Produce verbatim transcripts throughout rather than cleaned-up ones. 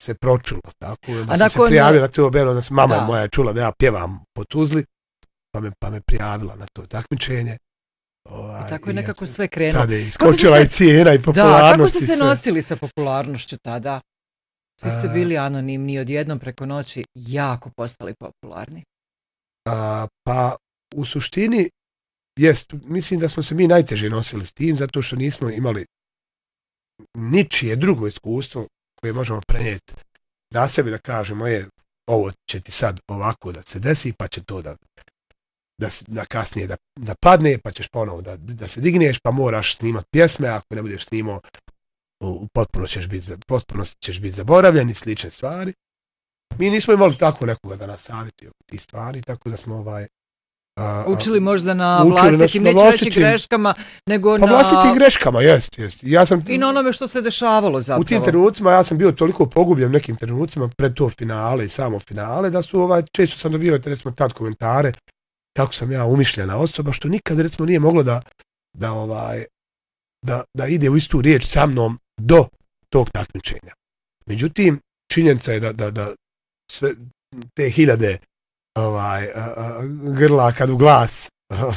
se pročulo, tako, da A sam nakon... se prijavio na to belo, da se mama da. moja je čula da ja pjevam po Tuzli, pa me, pa me prijavila na to takmičenje. Ovaj, I tako je nekako i, sve krenulo. Tada je iskočila se... i cijena i popularnost. Da, kako ste se nosili sa popularnošću tada? Svi ste bili anonimni, odjednom preko noći jako postali popularni. A, pa u suštini, jest, mislim da smo se mi najteže nosili s tim, zato što nismo imali ničije drugo iskustvo koje možemo prenijeti na sebi, da kažemo, je, ovo će ti sad ovako da se desi, pa će to da, da, da kasnije da, da padne, pa ćeš ponovo da, da se digneš, pa moraš snimati pjesme, ako ne budeš snimao, u potpuno ćeš biti, potpuno ćeš biti zaboravljen i slične stvari. Mi nismo imali tako nekoga da nas savjetuje ti stvari, tako da smo ovaj a, učili možda na učili vlastitim, neću reći greškama, nego pa na... vlastitim greškama, jest, jest. Ja sam, I na onome što se dešavalo zapravo. U tim trenucima ja sam bio toliko pogubljen nekim trenucima pred to finale i samo finale, da su ovaj, često sam dobio, recimo, tad komentare kako sam ja umišljena osoba, što nikad, recimo, nije moglo da, da, ovaj, da, da ide u istu riječ sa mnom do tog takmičenja. Međutim, činjenica je da, da, da sve te hiljade ovaj, a, a, grla kad u glas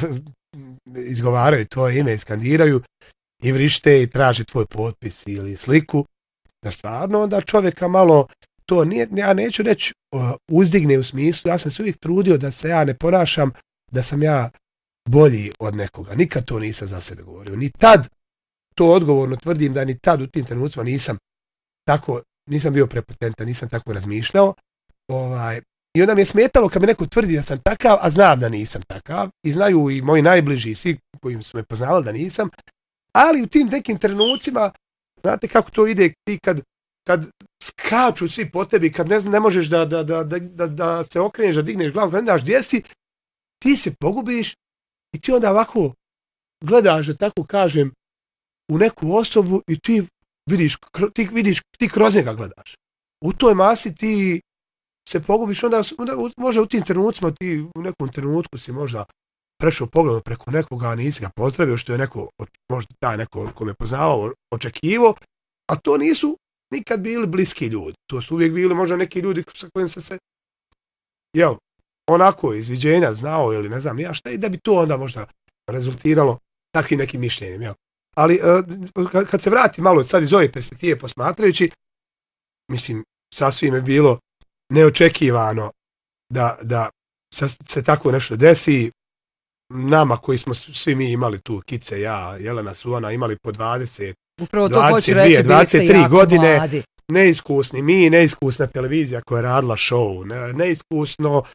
izgovaraju tvoje ime i skandiraju i vrište i traže tvoj potpis ili sliku, da stvarno onda čovjeka malo to nije, ja neću reći uzdigne u smislu, ja sam se uvijek trudio da se ja ne ponašam da sam ja bolji od nekoga. Nikad to nisam za sebe govorio. Ni tad, to odgovorno tvrdim da ni tad u tim trenucima nisam tako, nisam bio prepotentan, nisam tako razmišljao. Ovaj, I onda mi je smetalo kad mi neko tvrdi da sam takav, a znam da nisam takav. I znaju i moji najbliži, svi koji su me poznavali da nisam. Ali u tim nekim trenucima, znate kako to ide ti kad, kad skaču svi po tebi, kad ne, ne možeš da, da, da, da, da se okreneš, da digneš glavu, ne znaš gdje si, ti se pogubiš i ti onda ovako gledaš, da tako kažem, u neku osobu i ti vidiš, ti vidiš, ti kroz njega gledaš. U toj masi ti se pogubiš, onda, onda možda u tim trenucima ti u nekom trenutku si možda prešao pogledom preko nekoga, a nisi ga pozdravio, što je neko, možda taj neko ko me poznavao, očekivo, a to nisu nikad bili bliski ljudi. To su uvijek bili možda neki ljudi sa kojim se se, jel, onako izviđenja znao ili ne znam ja šta, i da bi to onda možda rezultiralo takvim nekim mišljenjem, jel. Ali kad se vrati malo sad iz ove perspektive posmatrajući, mislim, sasvim je bilo neočekivano da, da se tako nešto desi. Nama koji smo svi mi imali tu, Kice, ja, Jelena, Suvana, imali po dvadeset, dvadeset dvije, dvadeset tri godine, mladi. Neiskusni mi, neiskusna televizija koja je radila show, ne, neiskusno, uh,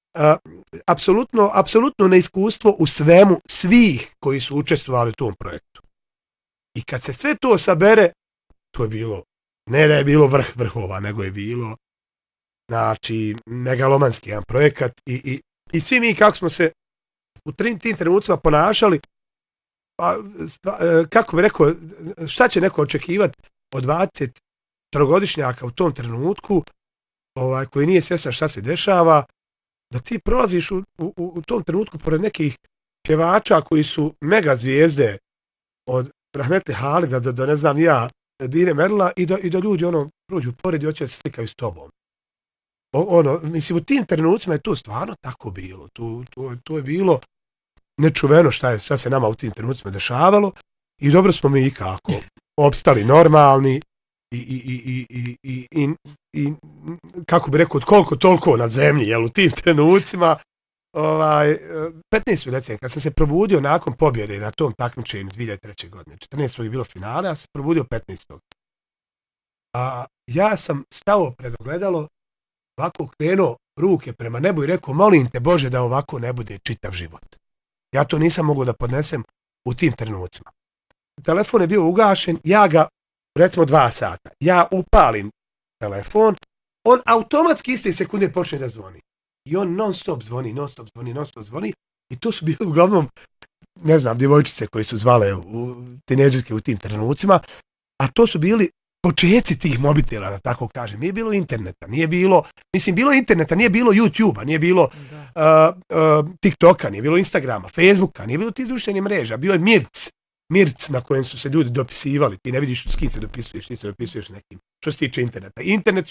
apsolutno, apsolutno neiskustvo u svemu svih koji su učestvovali u tom projektu. I kad se sve to sabere, to je bilo, ne da je bilo vrh vrhova, nego je bilo, znači, megalomanski jedan projekat i, i, i svi mi kako smo se u tim trenucima ponašali, pa, kako bi rekao, šta će neko očekivati od dvadeset trogodišnjaka u tom trenutku, ovaj, koji nije svjestan šta se dešava, da ti prolaziš u, u, u tom trenutku pored nekih pjevača koji su mega zvijezde od Rahmetli Halida do, do ne znam ja, Dine Merla i da, i da ljudi ono prođu pored i hoće se slikaju s tobom. O, ono, mislim, u tim trenucima je to stvarno tako bilo. To, to, to je bilo nečuveno šta, je, šta se nama u tim trenucima dešavalo i dobro smo mi kako opstali normalni i, i, i, i, i, i, i kako bi rekao, koliko toliko na zemlji, jel, u tim trenucima. Ovaj, petnaestog decembra, kad sam se probudio nakon pobjede na tom takmičenju dvije hiljade treće. godine, četrnaestog je bilo finale, ja sam se probudio petnaestog A ja sam stao pred ogledalo, ovako krenuo ruke prema nebu i rekao, molim te Bože da ovako ne bude čitav život. Ja to nisam mogao da podnesem u tim trenucima. Telefon je bio ugašen, ja ga, recimo dva sata, ja upalim telefon, on automatski iste sekunde počne da zvoni. I on non stop zvoni, non stop zvoni, non stop zvoni. I to su bili uglavnom, ne znam, djevojčice koji su zvale u tineđerke u tim trenucima, a to su bili počeci tih mobitela, da tako kažem. Nije bilo interneta, nije bilo, mislim, bilo interneta, nije bilo YouTube-a, nije bilo uh, uh, TikToka, nije bilo Instagrama, Facebooka, nije bilo tih društvenih mreža, bio je Mirc, Mirc na kojem su se ljudi dopisivali, ti ne vidiš s kim se dopisuješ, ti se dopisuješ s nekim, što se tiče interneta. Internet